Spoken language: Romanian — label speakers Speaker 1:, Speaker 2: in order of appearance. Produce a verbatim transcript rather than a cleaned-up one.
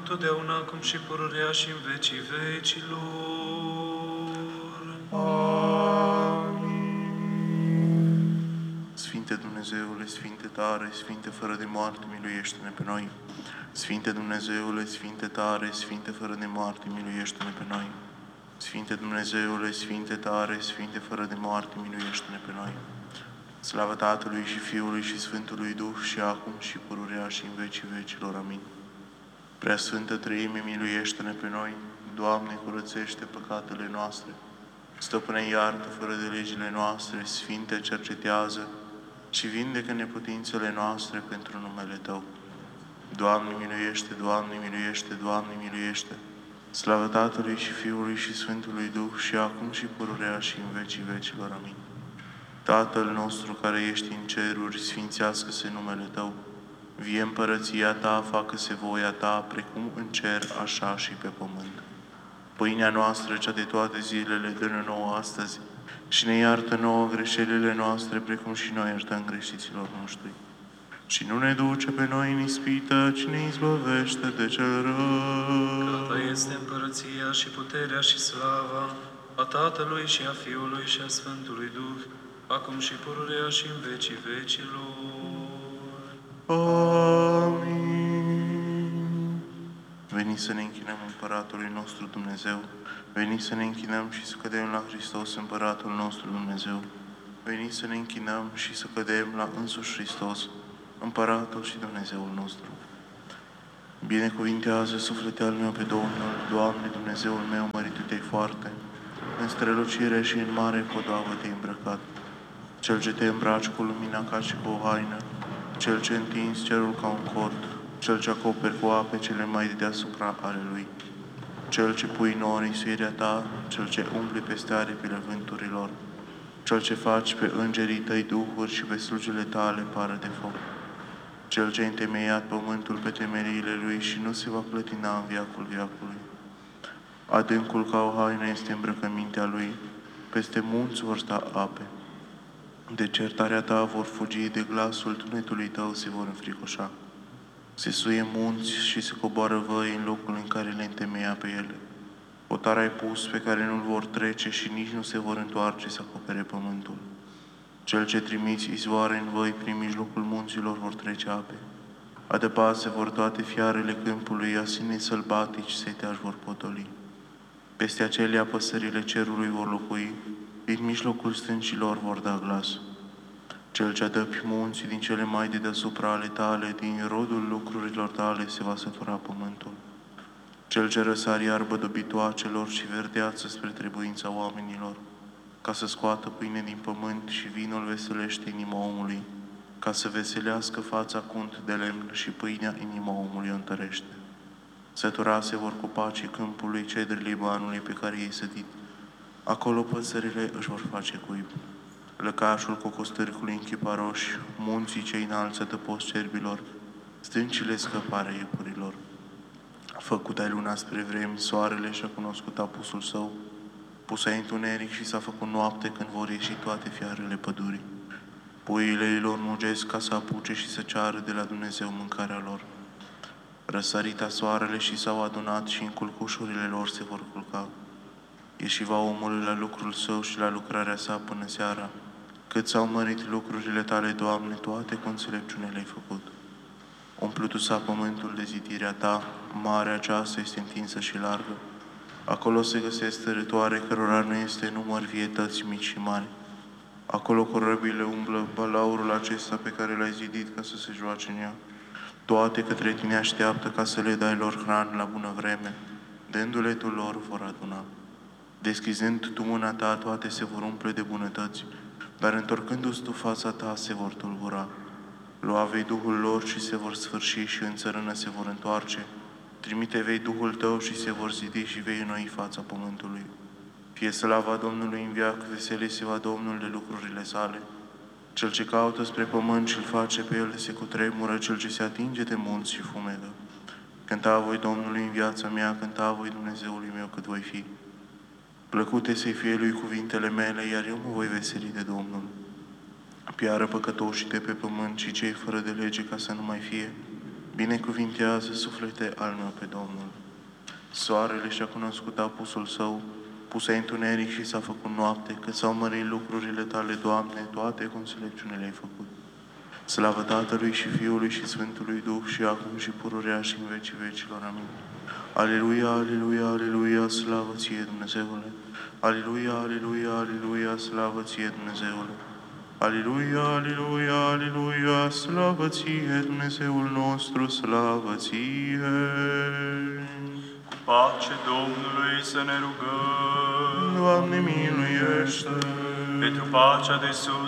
Speaker 1: totdeauna, acum și pururea și în vecii vecilor.
Speaker 2: Amin. Sfinte Dumnezeule, Sfinte tare, Sfinte fără de moarte, miluiește-ne pe noi. Sfinte Dumnezeule, Sfinte tare, Sfinte fără de moarte, miluiește-ne pe noi. Sfinte Dumnezeule, Sfinte tare, Sfinte fără de moarte, miluiește-ne pe noi. Slavă Tatălui și Fiului și Sfântului Duh și acum și pururea și în vecii vecilor. Amin. Preasfântă Treime, miluiește-ne pe noi. Doamne, curățește păcatele noastre. Stăpâne, iartă fără de legile noastre. Sfinte, cercetează și vindecă neputințele noastre pentru numele Tău. Doamne, miluiește, Doamne, miluiește, Doamne, miluiește. Slavă Tatălui și Fiului și Sfântului Duh și acum și pururea și în vecii vecilor. Amin. Tatăl nostru care ești în ceruri, sfințească-se numele Tău. Vie împărăția Ta, facă-se voia Ta, precum în cer, așa și pe pământ. Pâinea noastră, cea de toate zilele, dă-ne nouă astăzi și ne iartă nouă greșelile noastre, precum și noi iertăm greșiților noștri. Și nu ne duce pe noi în ispită, ci ne izbăvește de cel rău.
Speaker 1: Că este împărăția și puterea și slava a Tatălui și a Fiului și a Sfântului Duh, acum și pururea și în vecii vecilor.
Speaker 2: Amin. Veniți să ne închinăm Împăratului nostru Dumnezeu. Veniți să ne închinăm și să cădem la Hristos, Împăratul nostru Dumnezeu. Veniți să ne închinăm și să cădem la însuși Hristos, Împăratul și Dumnezeul nostru. Binecuvintează sufletul meu pe Domnul, Doamne, Dumnezeul meu, măritu Te-ai foarte. În strălucire și în mare podoabă Te-ai îmbrăcat. Cel ce Te îmbraci cu lumina ca și cu o haină, Cel ce întinzi cerul ca un cort, Cel ce acoperi cu ape cele mai de deasupra ale Lui, Cel ce pui norii suirea Ta, Cel ce umpli peste aripile vânturilor, Cel ce faci pe îngerii Tăi duhuri și pe slujile Tale pară de foc, Cel ce a întemeiat pământul pe temeliile Lui și nu se va clătina în viacul viacului. Adâncul ca o haină este îmbrăcămintea Lui, peste munți vor sta ape. De certarea Ta vor fugi, de glasul tunetului Tău se vor înfricoșa. Se suie munți și se coboară văi în locul în care le întemeia pe ele. Otar ai pus pe care nu-l vor trece și nici nu se vor întoarce să acopere pământul. Cel ce trimiți izvoare în văi prin mijlocul munților vor trece ape. Adăpați se vor toate fiarele câmpului, asinii sălbatici seteași vor potoli. Peste acelea păsările cerului vor locui, din mijlocul stâncilor vor da glas. Cel ce adăpi munții din cele mai de deasupra ale Tale, din rodul lucrurilor Tale se va sătura pământul. Cel ce răsari iarbă dobitoacelor și verdeață spre trebuința oamenilor, ca să scoată pâine din pământ și vinul veselește inima omului, ca să veselească fața cunt de lemn și pâinea inima omului o întărește. Săturase vor cu pacii câmpului cedri Libanului pe care i-ai sădit. Acolo păsările își vor face cuib. Lăcașul cocostârcului în chiparoși, munții cei înalți adăpost cerbilor, stâncile scăpare iepurilor. Făcut ai luna spre vremi, soarele și-a cunoscut apusul său, pus ai întuneric și s-a făcut noapte când vor ieși toate fiarele pădurii. Puiile îi lor mugesc ca să apuce și să ceară de la Dumnezeu mâncarea lor. Răsărita soarele și s-au adunat și în culcușurile lor se vor culca. Ieșiva omul la lucrul său și la lucrarea sa până seara. Cât s-au mărit lucrurile Tale, Doamne, toate cu înțelepciune le-ai făcut. Umplutu s-a pământul de zidirea Ta, marea aceasta este întinsă și largă. Acolo se găsesc tărătoare cărora nu este număr, vietăți mici și mari. Acolo corăbile umblă, balaurul acesta pe care l-ai zidit ca să se joace în ea. Toate către Tine așteaptă ca să le dai lor hrană la bună vreme. Dându-le Tu lor vor aduna. Deschizând Tu mâna Ta, toate se vor umple de bunătăți, dar întorcându-ți Tu fața Ta, se vor tulbura. Lua vei Duhul lor și se vor sfârși și în țărână se vor întoarce. Trimite vei Duhul Tău și se vor zidi și vei înnoi fața pământului. Fie slava Domnului în veac, veseli-se-va Domnul de lucrurile sale. Cel ce caută spre pământ și-l face pe el se cutremură, cel ce se atinge de munți și fumegă. Cânta voi Domnului în viața mea, cânta voi Dumnezeului meu cât voi fi. Plăcute să-i fie lui cuvintele mele, iar eu mă voi veseli de Domnul. Piară păcătoșii de pe pământ și cei fără de lege ca să nu mai fie. Binecuvintează, suflete al meu, pe Domnul. Soarele și-a cunoscut apusul său, pus ai întuneric și s-a făcut noapte, că s-au mărit lucrurile tale, Doamne, toate cu înțelepciune le-ai făcut. Slavă Tatălui și Fiului și Sfântului Duh și acum și pururea și în vecii vecilor. Amin. Aleluia, aleluia, aleluia, slavă ție, Dumnezeule! Aleluia, aleluia, aleluia, slavă ție, Dumnezeule! Aleluia, aleluia, aleluia, slavă ție, Dumnezeul nostru, slavă ție!
Speaker 3: Cu pace Domnului să ne rugăm.
Speaker 2: Doamne, miluiește!
Speaker 3: Pentru pacea de sus